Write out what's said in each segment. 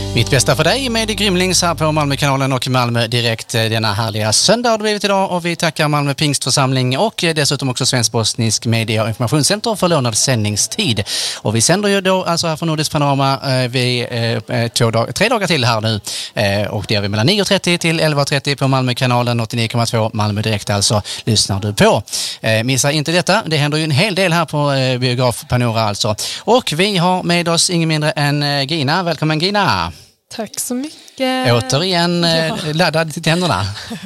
Mitt bästa för dig med Grymlings här på Malmökanalen och Malmö Direkt denna härliga söndag har det blivit idag, och vi tackar Malmö Pingstförsamling och dessutom också Svensk-Bosnisk Media- och Informationscenter för lånad sändningstid. Och vi sänder ju då alltså här från Nordisk Panorama vid 3 dagar till här nu, och det är vi mellan 9.30 till 11.30 på Malmökanalen 89,2 Malmö Direkt alltså lyssnar du på. Missa inte detta, det händer ju en hel del här på Biograf Panora alltså. Och vi har med oss ingen mindre än Gina. Välkommen Gina! Tack så mycket. Återigen laddad till tänderna.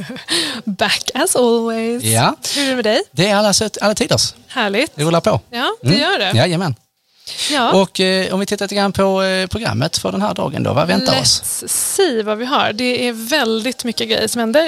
Back as always. Ja. Hur är det med dig? Det är alla tiders. Härligt. Det rullar på. Ja, det gör det. Jajamän. Ja. Och om vi tittar lite grann på programmet för den här dagen då, vad väntar oss? Let's see vad vi har. Det är väldigt mycket grejer som händer.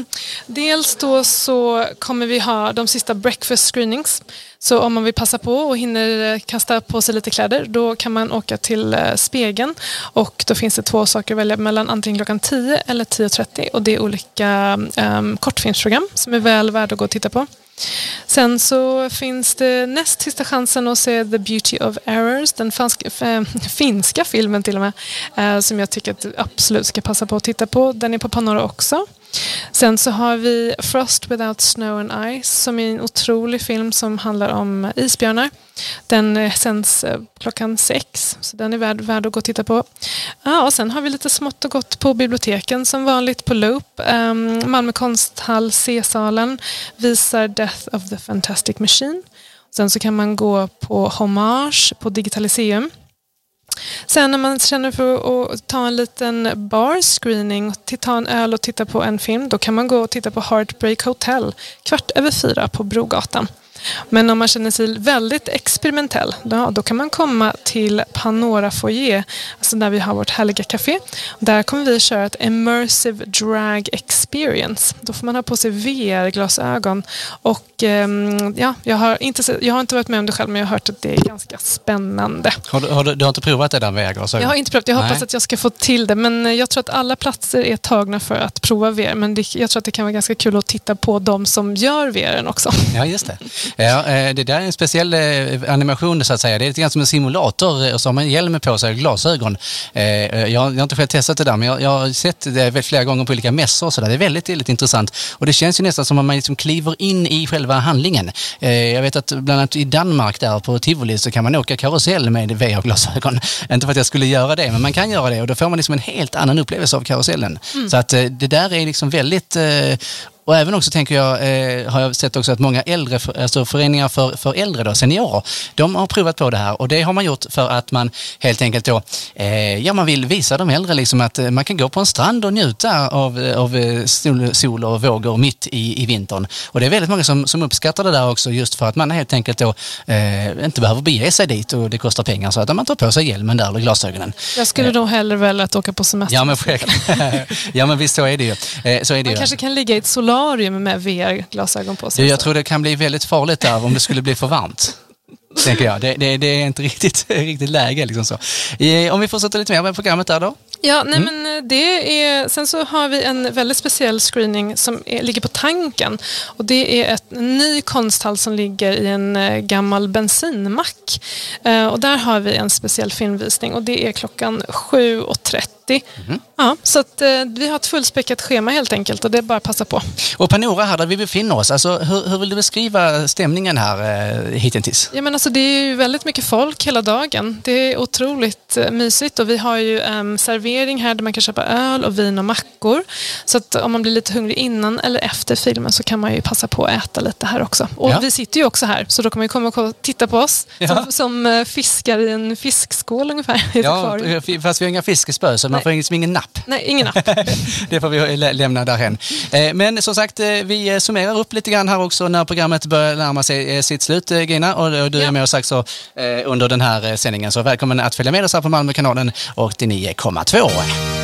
Dels då så kommer vi ha de sista breakfast screenings. Så om man vill passa på och hinner kasta på sig lite kläder, då kan man åka till Spegeln. Och då finns det 2 saker att välja mellan, antingen klockan 10 eller 10.30. Och det är olika kortfilmsprogram som är väl värda att gå och titta på. Sen så finns det näst sista chansen att se The Beauty of Errors, den finska filmen till och med, som jag tycker att du absolut ska passa på att titta på. Den är på Panora också. Sen så har vi Frost Without Snow and Ice, som är en otrolig film som handlar om isbjörnar. Den sänds klockan 6, så den är värd att gå och titta på. Ja, och sen har vi lite smått och gott på biblioteken som vanligt på Loop. Malmö Konsthall C-salen visar Death of the Fantastic Machine. Sen så kan man gå på Hommage på Digitaliseum. Sen när man känner för att ta en liten bar-screening och ta en öl och titta på en film, då kan man gå och titta på Heartbreak Hotel 4:15 på Brogatan. Men om man känner sig väldigt experimentell, då kan man komma till Panora Foyer, alltså där vi har vårt härliga café. Där kommer vi köra ett immersive drag experience. Då får man ha på sig VR-glasögon. Och ja, jag har inte varit med om det själv, men jag har hört att det är ganska spännande. Du har inte provat det där med VR-glasögon? Jag har inte provat, jag hoppas att jag ska få till det. Men jag tror att alla platser är tagna för att prova VR. Men jag tror att det kan vara ganska kul att titta på de som gör VR också. Ja, just det. Ja, det där är en speciell animation så att säga. Det är lite grann som en simulator, och så har man hjälm på sig och glasögon. Jag har inte själv testat det där, men jag har sett det väldigt flera gånger på olika mässor och så där. Det är väldigt intressant. Och det känns ju nästan som att man liksom kliver in i själva handlingen. Jag vet att bland annat i Danmark där på Tivoli så kan man åka karusell med VR-glasögon. Inte för att jag skulle göra det, men man kan göra det, och då får man liksom en helt annan upplevelse av karusellen. Så att det där är liksom väldigt... Och även också tänker jag, har jag sett också att många äldre, alltså föreningar för äldre då, seniorer, de har provat på det här, och det har man gjort för att man helt enkelt då, man vill visa de äldre liksom att man kan gå på en strand och njuta av sol och vågor mitt i vintern. Och det är väldigt många som uppskattar det där också, just för att man helt enkelt då inte behöver bege sig dit och det kostar pengar, så att man tar på sig hjälmen där eller glasögonen. Jag skulle då hellre välja att åka på semester. Ja, men visst så är det ju. Man kanske kan ligga i ett solarium med VR-glasögon på sig. Jag tror det kan bli väldigt farligt där om det skulle bli för varmt. Tänker jag. Det är inte riktigt läge liksom så. Om vi fortsätter lite mer med programmet där då. Ja, men det är... Sen så har vi en väldigt speciell screening som ligger på Tanken. Och det är en ny konsthall som ligger i en gammal bensinmack. Och där har vi en speciell filmvisning, och det är klockan 7:30. Ja, så att vi har ett fullspäckat schema helt enkelt, och det är bara att passa på. Och Panora här där vi befinner oss, alltså hur vill du beskriva stämningen här hittills? Ja, men alltså det är ju väldigt mycket folk hela dagen. Det är otroligt mysigt, och vi har ju servering här där man kan köpa öl och vin och mackor. Så att om man blir lite hungrig innan eller efter filmen så kan man ju passa på att äta lite här också. Och vi sitter ju också här, så då kommer man komma och titta på oss som fiskar i en fiskskål ungefär. Ja, fast vi har inga fiskespö, så man får ingen napp. Nej, ingen napp. Det får vi lämna därhen. Men som sagt, vi summerar upp lite grann här också när programmet börjar närma sig sitt slut, Gina. Och du är med oss också under den här sändningen. Så välkommen att följa med oss här på Malmökanalen och 89,2.